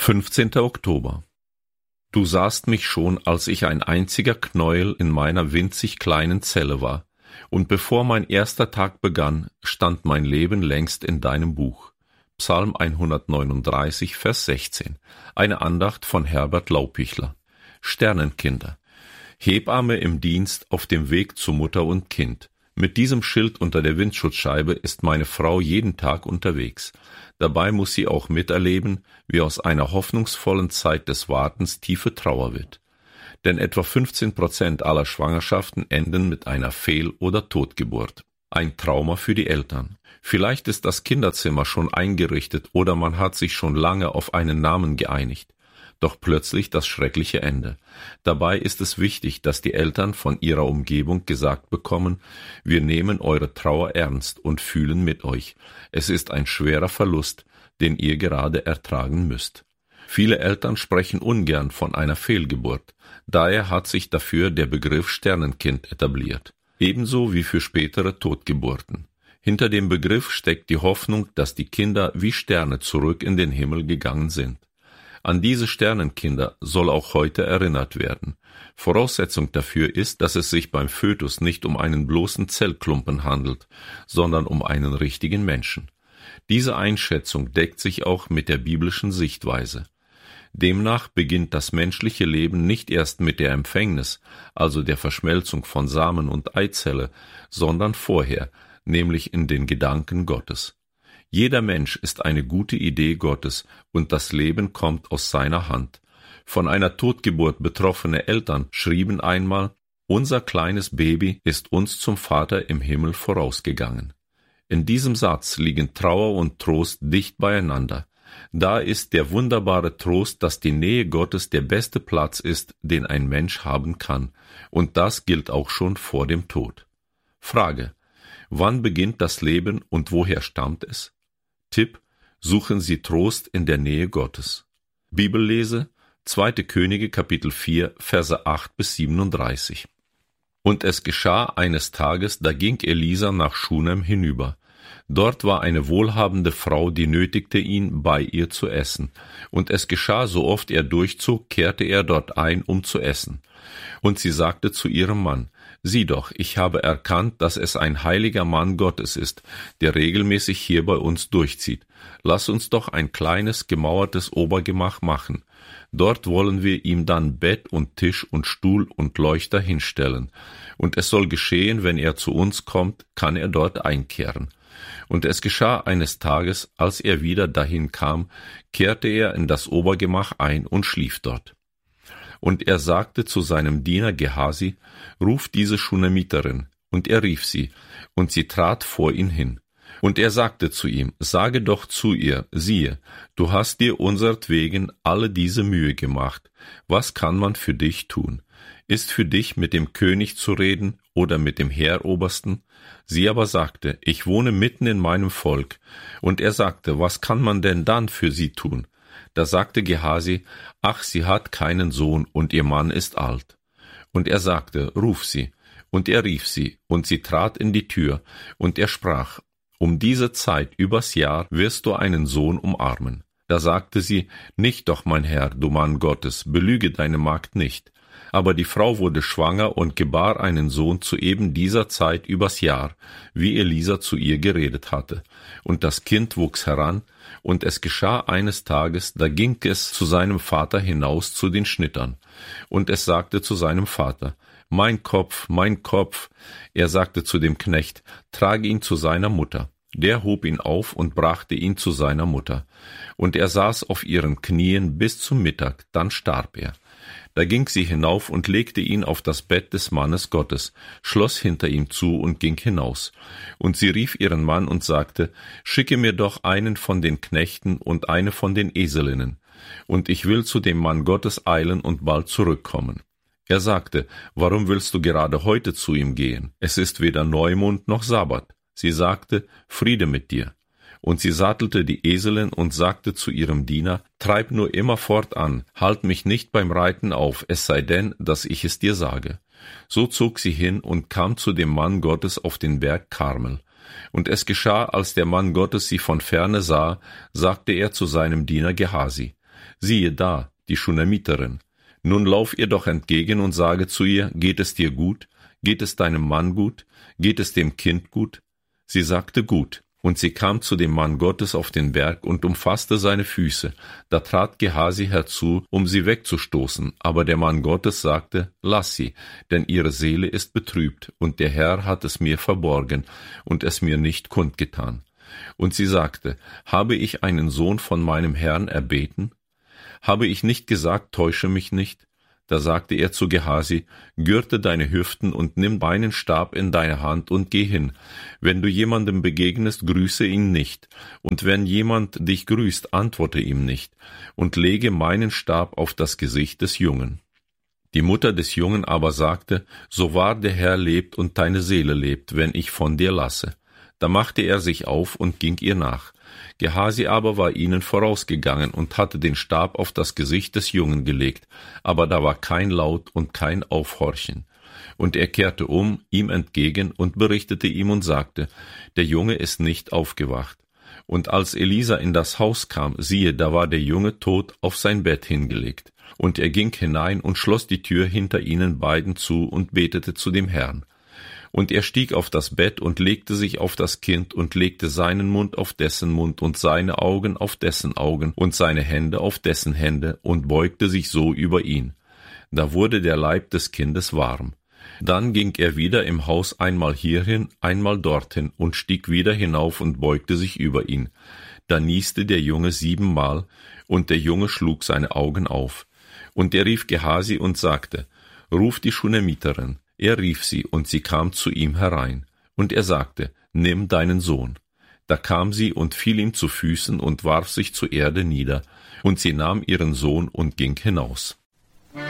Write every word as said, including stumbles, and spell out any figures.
fünfzehnter Oktober. Du sahst mich schon, als ich ein einziger Knäuel in meiner winzig kleinen Zelle war, und bevor mein erster Tag begann, stand mein Leben längst in deinem Buch. Psalm hundertneununddreißig, Vers sechzehn. Eine Andacht von Herbert Laupichler. Sternenkinder. Hebamme im Dienst auf dem Weg zu Mutter und Kind. Mit diesem Schild unter der Windschutzscheibe ist meine Frau jeden Tag unterwegs. Dabei muss sie auch miterleben, wie aus einer hoffnungsvollen Zeit des Wartens tiefe Trauer wird. Denn etwa fünfzehn Prozent aller Schwangerschaften enden mit einer Fehl- oder Totgeburt. Ein Trauma für die Eltern. Vielleicht ist das Kinderzimmer schon eingerichtet oder man hat sich schon lange auf einen Namen geeinigt. Doch plötzlich das schreckliche Ende. Dabei ist es wichtig, dass die Eltern von ihrer Umgebung gesagt bekommen, wir nehmen eure Trauer ernst und fühlen mit euch. Es ist ein schwerer Verlust, den ihr gerade ertragen müsst. Viele Eltern sprechen ungern von einer Fehlgeburt. Daher hat sich dafür der Begriff Sternenkind etabliert. Ebenso wie für spätere Totgeburten. Hinter dem Begriff steckt die Hoffnung, dass die Kinder wie Sterne zurück in den Himmel gegangen sind. An diese Sternenkinder soll auch heute erinnert werden. Voraussetzung dafür ist, dass es sich beim Fötus nicht um einen bloßen Zellklumpen handelt, sondern um einen richtigen Menschen. Diese Einschätzung deckt sich auch mit der biblischen Sichtweise. Demnach beginnt das menschliche Leben nicht erst mit der Empfängnis, also der Verschmelzung von Samen und Eizelle, sondern vorher, nämlich in den Gedanken Gottes. Jeder Mensch ist eine gute Idee Gottes und das Leben kommt aus seiner Hand. Von einer Totgeburt betroffene Eltern schrieben einmal, unser kleines Baby ist uns zum Vater im Himmel vorausgegangen. In diesem Satz liegen Trauer und Trost dicht beieinander. Da ist der wunderbare Trost, dass die Nähe Gottes der beste Platz ist, den ein Mensch haben kann. Und das gilt auch schon vor dem Tod. Frage: Wann beginnt das Leben und woher stammt es? Tipp: Suchen Sie Trost in der Nähe Gottes. Bibellese: zweite Könige Kapitel vier, Verse acht bis siebenunddreißig. Und es geschah eines Tages, da ging Elisa nach Schunem hinüber. Dort war eine wohlhabende Frau, die nötigte ihn, bei ihr zu essen. Und es geschah, so oft er durchzog, kehrte er dort ein, um zu essen. Und sie sagte zu ihrem Mann: Sieh doch, ich habe erkannt, dass es ein heiliger Mann Gottes ist, der regelmäßig hier bei uns durchzieht. Lass uns doch ein kleines, gemauertes Obergemach machen. Dort wollen wir ihm dann Bett und Tisch und Stuhl und Leuchter hinstellen. Und es soll geschehen, wenn er zu uns kommt, kann er dort einkehren. Und es geschah eines Tages, als er wieder dahin kam, kehrte er in das Obergemach ein und schlief dort. Und er sagte zu seinem Diener Gehasi: Ruf diese Schunamiterin. Und er rief sie, und sie trat vor ihn hin. Und er sagte zu ihm: Sage doch zu ihr, siehe, du hast dir unsertwegen alle diese Mühe gemacht. Was kann man für dich tun? Ist für dich mit dem König zu reden oder mit dem Heerobersten? Sie aber sagte: Ich wohne mitten in meinem Volk. Und er sagte: Was kann man denn dann für sie tun? Da sagte Gehasi: Ach, sie hat keinen Sohn und ihr Mann ist alt. Und er sagte: Ruf sie. Und er rief sie, und sie trat in die Tür, und er sprach: Um diese Zeit übers Jahr wirst du einen Sohn umarmen. Da sagte sie: Nicht doch, mein Herr, du Mann Gottes, belüge deine Magd nicht. Aber die Frau wurde schwanger und gebar einen Sohn zu eben dieser Zeit übers Jahr, wie Elisa zu ihr geredet hatte. Und das Kind wuchs heran, und es geschah eines Tages, da ging es zu seinem Vater hinaus zu den Schnittern. Und es sagte zu seinem Vater: Mein Kopf, mein Kopf. Er sagte zu dem Knecht: Trage ihn zu seiner Mutter. Der hob ihn auf und brachte ihn zu seiner Mutter. Und er saß auf ihren Knien bis zum Mittag, dann starb er. Da ging sie hinauf und legte ihn auf das Bett des Mannes Gottes, schloss hinter ihm zu und ging hinaus. Und sie rief ihren Mann und sagte: Schicke mir doch einen von den Knechten und eine von den Eselinnen, und ich will zu dem Mann Gottes eilen und bald zurückkommen. Er sagte: Warum willst du gerade heute zu ihm gehen? Es ist weder Neumond noch Sabbat. Sie sagte: Friede mit dir. Und sie sattelte die Eselin und sagte zu ihrem Diener: Treib nur immer fortan, halt mich nicht beim Reiten auf, es sei denn, dass ich es dir sage. So zog sie hin und kam zu dem Mann Gottes auf den Berg Karmel. Und es geschah, als der Mann Gottes sie von ferne sah, sagte er zu seinem Diener Gehasi: siehe da, die Schunemiterin. Nun lauf ihr doch entgegen und sage zu ihr, geht es dir gut? Geht es deinem Mann gut? Geht es dem Kind gut? Sie sagte, gut. Und sie kam zu dem Mann Gottes auf den Berg und umfasste seine Füße. Da trat Gehasi herzu, um sie wegzustoßen. Aber der Mann Gottes sagte, lass sie, denn ihre Seele ist betrübt, und der Herr hat es mir verborgen und es mir nicht kundgetan. Und sie sagte, habe ich einen Sohn von meinem Herrn erbeten? Habe ich nicht gesagt, täusche mich nicht? Da sagte er zu Gehasi, gürte deine Hüften und nimm meinen Stab in deine Hand und geh hin. Wenn du jemandem begegnest, grüße ihn nicht. Und wenn jemand dich grüßt, antworte ihm nicht. Und lege meinen Stab auf das Gesicht des Jungen. Die Mutter des Jungen aber sagte, so wahr der Herr lebt und deine Seele lebt, wenn ich von dir lasse. Da machte er sich auf und ging ihr nach. Gehasi aber war ihnen vorausgegangen und hatte den Stab auf das Gesicht des Jungen gelegt, aber da war kein Laut und kein Aufhorchen. Und er kehrte um, ihm entgegen, und berichtete ihm und sagte, der Junge ist nicht aufgewacht. Und als Elisa in das Haus kam, siehe, da war der Junge tot auf sein Bett hingelegt. Und er ging hinein und schloss die Tür hinter ihnen beiden zu und betete zu dem Herrn. Und er stieg auf das Bett und legte sich auf das Kind und legte seinen Mund auf dessen Mund und seine Augen auf dessen Augen und seine Hände auf dessen Hände und beugte sich so über ihn. Da wurde der Leib des Kindes warm. Dann ging er wieder im Haus einmal hierhin, einmal dorthin und stieg wieder hinauf und beugte sich über ihn. Da nieste der Junge siebenmal, und der Junge schlug seine Augen auf. Und er rief Gehasi und sagte, ruf die Schunemiterin. Er rief sie, und sie kam zu ihm herein. Und er sagte, nimm deinen Sohn. Da kam sie und fiel ihm zu Füßen und warf sich zur Erde nieder. Und sie nahm ihren Sohn und ging hinaus.